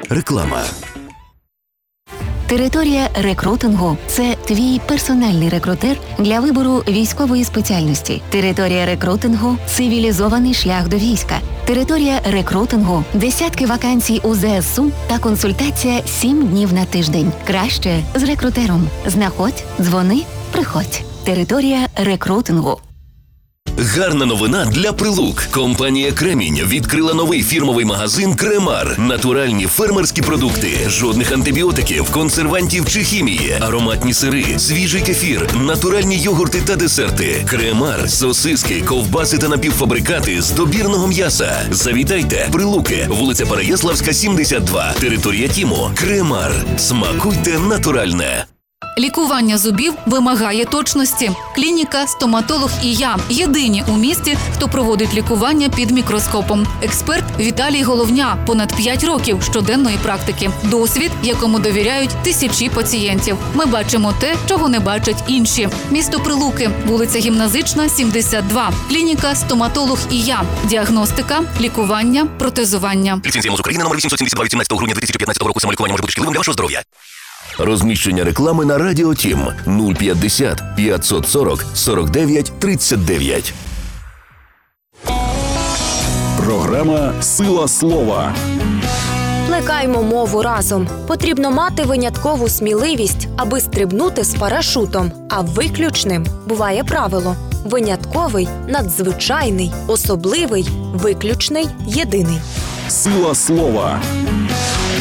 Реклама. Територія рекрутингу – це твій персональний рекрутер для вибору військової спеціальності. Територія рекрутингу – цивілізований шлях до війська. Територія рекрутингу – десятки вакансій у ЗСУ та консультація 7 днів на тиждень. Краще з рекрутером. Знаходь, дзвони, приходь. Територія рекрутингу. Гарна новина для Прилук. Компанія «Кремінь» відкрила новий фірмовий магазин «Кремар». Натуральні фермерські продукти, жодних антибіотиків, консервантів чи хімії, ароматні сири, свіжий кефір, натуральні йогурти та десерти. «Кремар» – сосиски, ковбаси та напівфабрикати з добірного м'яса. Завітайте. Прилуки, вулиця Переяславська, 72. Територія ТІМО. «Кремар». Смакуйте натуральне. Лікування зубів вимагає точності. Клініка «Стоматолог і я» – єдині у місті, хто проводить лікування під мікроскопом. Експерт Віталій Головня – понад 5 років щоденної практики. Досвід, якому довіряють тисячі пацієнтів. Ми бачимо те, чого не бачать інші. Місто Прилуки, вулиця Гімназична, 72. Клініка «Стоматолог і я». Діагностика, лікування, протезування. Ліцензія МОЗ України номер 872 від 17 грудня 2015 року. Самолікування може бути шкідливим для вашого здоров'я. Розміщення реклами на Радіо Тім 050 540 49 39. Програма «Сила слова». Плекаймо мову разом. Потрібно мати виняткову сміливість, аби стрибнути з парашутом. А виключним буває правило. Винятковий, надзвичайний, особливий, виключний, єдиний. «Сила слова».